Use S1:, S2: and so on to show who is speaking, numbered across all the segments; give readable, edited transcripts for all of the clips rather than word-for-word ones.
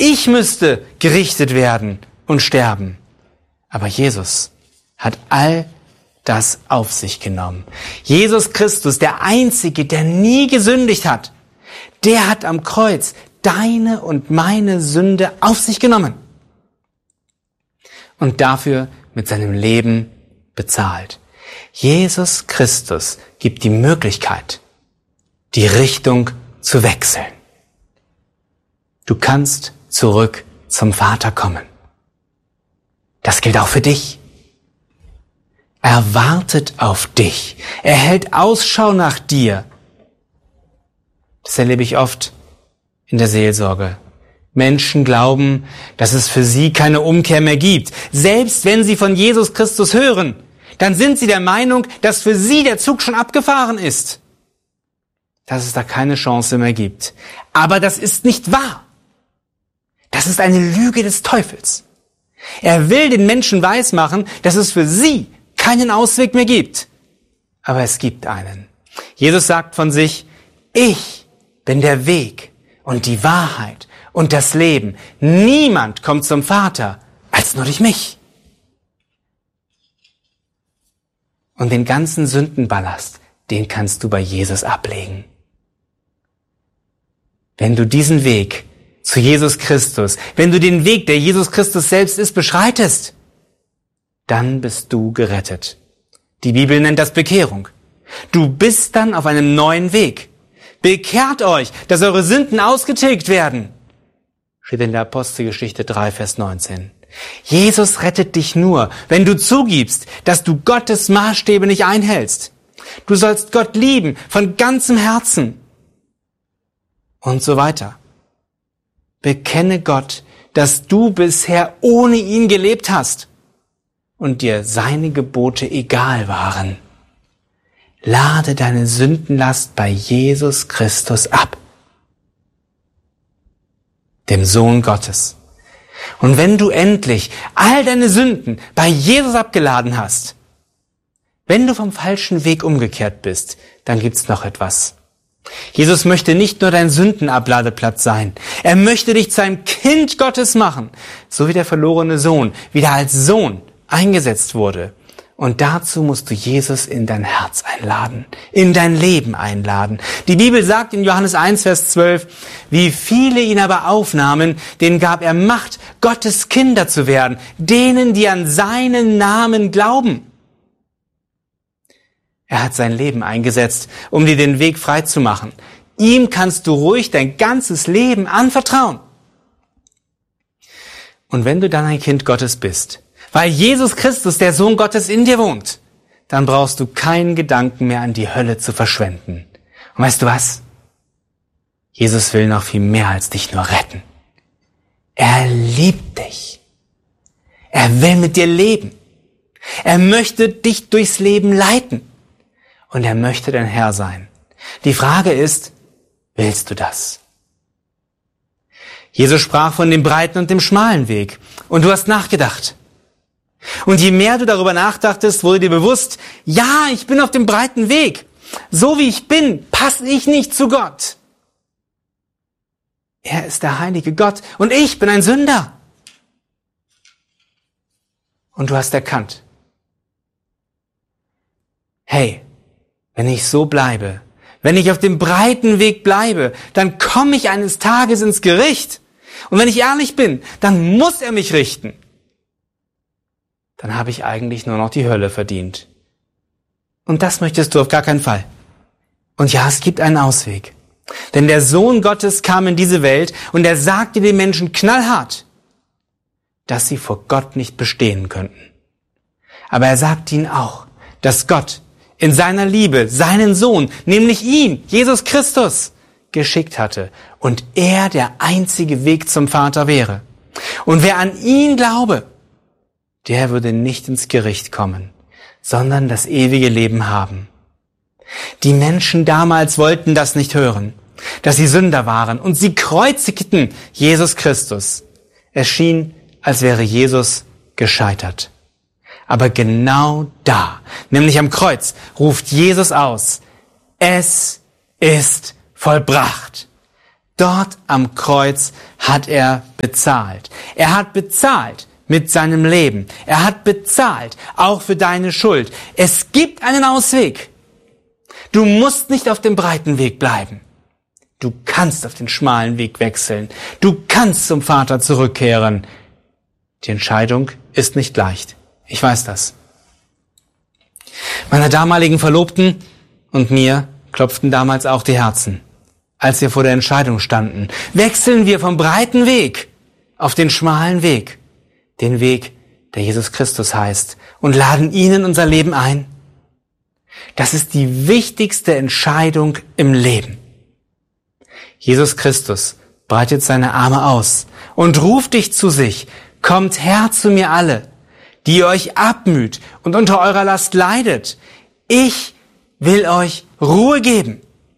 S1: Ich müsste gerichtet werden und sterben. Aber Jesus hat all das auf sich genommen. Jesus Christus, der Einzige, der nie gesündigt hat, der hat am Kreuz deine und meine Sünde auf sich genommen und dafür mit seinem Leben bezahlt. Jesus Christus gibt die Möglichkeit, die Richtung zu wechseln. Du kannst zurück zum Vater kommen. Das gilt auch für dich. Er wartet auf dich. Er hält Ausschau nach dir. Das erlebe ich oft in der Seelsorge. Menschen glauben, dass es für sie keine Umkehr mehr gibt. Selbst wenn sie von Jesus Christus hören, dann sind sie der Meinung, dass für sie der Zug schon abgefahren ist. Dass es da keine Chance mehr gibt. Aber das ist nicht wahr. Das ist eine Lüge des Teufels. Er will den Menschen weismachen, dass es für sie keinen Ausweg mehr gibt. Aber es gibt einen. Jesus sagt von sich, ich bin der Weg und die Wahrheit und das Leben. Niemand kommt zum Vater als nur durch mich. Und den ganzen Sündenballast, den kannst du bei Jesus ablegen. Wenn du diesen Weg zu Jesus Christus, wenn du den Weg, der Jesus Christus selbst ist, beschreitest, dann bist du gerettet. Die Bibel nennt das Bekehrung. Du bist dann auf einem neuen Weg. Bekehrt euch, dass eure Sünden ausgetilgt werden. Steht in der Apostelgeschichte 3, Vers 19. Jesus rettet dich nur, wenn du zugibst, dass du Gottes Maßstäbe nicht einhältst. Du sollst Gott lieben von ganzem Herzen. Und so weiter. Bekenne Gott, dass du bisher ohne ihn gelebt hast und dir seine Gebote egal waren. Lade deine Sündenlast bei Jesus Christus ab, dem Sohn Gottes. Und wenn du endlich all deine Sünden bei Jesus abgeladen hast, wenn du vom falschen Weg umgekehrt bist, dann gibt's noch etwas. Jesus möchte nicht nur dein Sündenabladeplatz sein. Er möchte dich zu einem Kind Gottes machen, so wie der verlorene Sohn wieder als Sohn eingesetzt wurde. Und dazu musst du Jesus in dein Herz einladen, in dein Leben einladen. Die Bibel sagt in Johannes 1, Vers 12, wie viele ihn aber aufnahmen, denen gab er Macht, Gottes Kinder zu werden, denen, die an seinen Namen glauben. Er hat sein Leben eingesetzt, um dir den Weg frei zu machen. Ihm kannst du ruhig dein ganzes Leben anvertrauen. Und wenn du dann ein Kind Gottes bist, weil Jesus Christus, der Sohn Gottes, in dir wohnt, dann brauchst du keinen Gedanken mehr an die Hölle zu verschwenden. Und weißt du was? Jesus will noch viel mehr als dich nur retten. Er liebt dich. Er will mit dir leben. Er möchte dich durchs Leben leiten. Und er möchte dein Herr sein. Die Frage ist, willst du das? Jesus sprach von dem breiten und dem schmalen Weg. Und du hast nachgedacht. Und je mehr du darüber nachdachtest, wurde dir bewusst, ja, ich bin auf dem breiten Weg. So wie ich bin, passe ich nicht zu Gott. Er ist der heilige Gott und ich bin ein Sünder. Und du hast erkannt, hey, wenn ich so bleibe, wenn ich auf dem breiten Weg bleibe, dann komme ich eines Tages ins Gericht. Und wenn ich ehrlich bin, dann muss er mich richten. Dann habe ich eigentlich nur noch die Hölle verdient. Und das möchtest du auf gar keinen Fall. Und ja, es gibt einen Ausweg. Denn der Sohn Gottes kam in diese Welt und er sagte den Menschen knallhart, dass sie vor Gott nicht bestehen könnten. Aber er sagte ihnen auch, dass Gott in seiner Liebe seinen Sohn, nämlich ihn, Jesus Christus, geschickt hatte und er der einzige Weg zum Vater wäre. Und wer an ihn glaube, der würde nicht ins Gericht kommen, sondern das ewige Leben haben. Die Menschen damals wollten das nicht hören, dass sie Sünder waren und sie kreuzigten Jesus Christus. Es schien, als wäre Jesus gescheitert. Aber genau da, nämlich am Kreuz, ruft Jesus aus, es ist vollbracht. Dort am Kreuz hat er bezahlt. Er hat bezahlt mit seinem Leben. Er hat bezahlt, auch für deine Schuld. Es gibt einen Ausweg. Du musst nicht auf dem breiten Weg bleiben. Du kannst auf den schmalen Weg wechseln. Du kannst zum Vater zurückkehren. Die Entscheidung ist nicht leicht. Ich weiß das. Meiner damaligen Verlobten und mir klopften damals auch die Herzen, als wir vor der Entscheidung standen. Wechseln wir vom breiten Weg auf den schmalen Weg, den Weg, der Jesus Christus heißt, und laden ihn in unser Leben ein? Das ist die wichtigste Entscheidung im Leben. Jesus Christus breitet seine Arme aus und ruft dich zu sich. Kommt her zu mir alle, die ihr euch abmüht und unter eurer Last leidet. Ich will euch Ruhe geben.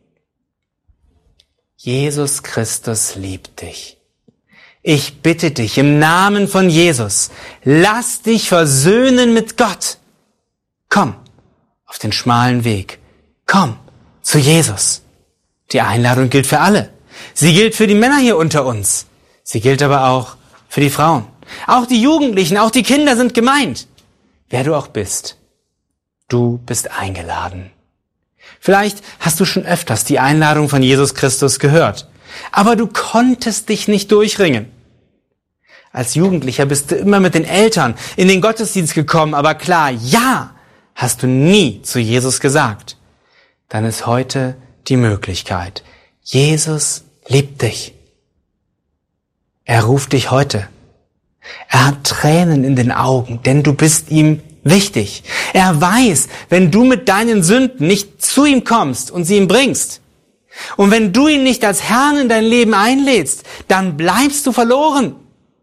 S1: Jesus Christus liebt dich. Ich bitte dich im Namen von Jesus, lass dich versöhnen mit Gott. Komm auf den schmalen Weg. Komm zu Jesus. Die Einladung gilt für alle. Sie gilt für die Männer hier unter uns. Sie gilt aber auch für die Frauen. Auch die Jugendlichen, auch die Kinder sind gemeint. Wer du auch bist, du bist eingeladen. Vielleicht hast du schon öfters die Einladung von Jesus Christus gehört, aber du konntest dich nicht durchringen. Als Jugendlicher bist du immer mit den Eltern in den Gottesdienst gekommen, aber klar, ja, hast du nie zu Jesus gesagt. Dann ist heute die Möglichkeit. Jesus liebt dich. Er ruft dich heute. Er hat Tränen in den Augen, denn du bist ihm wichtig. Er weiß, wenn du mit deinen Sünden nicht zu ihm kommst und sie ihm bringst, und wenn du ihn nicht als Herrn in dein Leben einlädst, dann bleibst du verloren.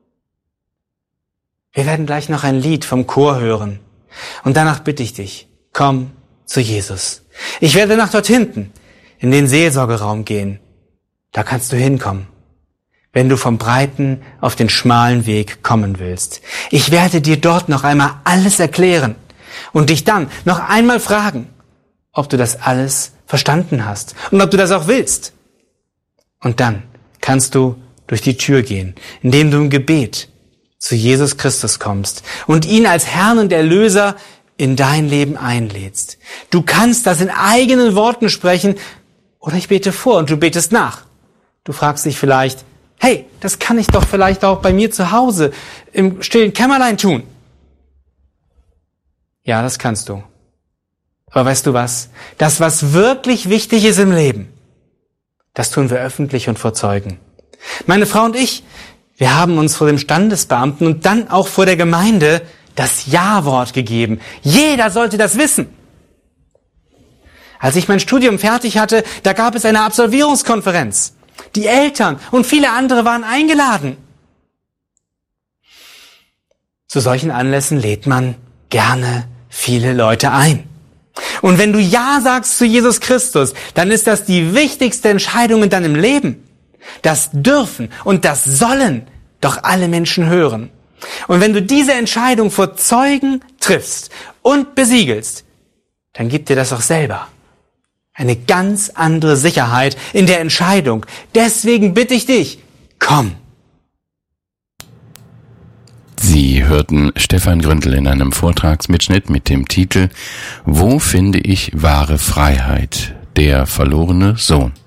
S1: Wir werden gleich noch ein Lied vom Chor hören. Und danach bitte ich dich, komm zu Jesus. Ich werde nach dort hinten in den Seelsorgeraum gehen. Da kannst du hinkommen, wenn du vom breiten auf den schmalen Weg kommen willst. Ich werde dir dort noch einmal alles erklären und dich dann noch einmal fragen, ob du das alles verstanden hast und ob du das auch willst. Und dann kannst du durch die Tür gehen, indem du im Gebet zu Jesus Christus kommst und ihn als Herrn und Erlöser in dein Leben einlädst. Du kannst das in eigenen Worten sprechen oder ich bete vor und du betest nach. Du fragst dich vielleicht, hey, das kann ich doch vielleicht auch bei mir zu Hause im stillen Kämmerlein tun. Ja, das kannst du. Aber weißt du was? Das, was wirklich wichtig ist im Leben, das tun wir öffentlich und vor Zeugen. Meine Frau und ich, wir haben uns vor dem Standesbeamten und dann auch vor der Gemeinde das Ja-Wort gegeben. Jeder sollte das wissen. Als ich mein Studium fertig hatte, da gab es eine Absolvierungskonferenz. Die Eltern und viele andere waren eingeladen. Zu solchen Anlässen lädt man gerne viele Leute ein. Und wenn du Ja sagst zu Jesus Christus, dann ist das die wichtigste Entscheidung in deinem Leben. Das dürfen und das sollen doch alle Menschen hören. Und wenn du diese Entscheidung vor Zeugen triffst und besiegelst, dann gibt dir das auch selber eine ganz andere Sicherheit in der Entscheidung. Deswegen bitte ich dich, komm.
S2: Sie hörten Stefan Gründel in einem Vortragsmitschnitt mit dem Titel »Wo finde ich wahre Freiheit? Der verlorene Sohn«.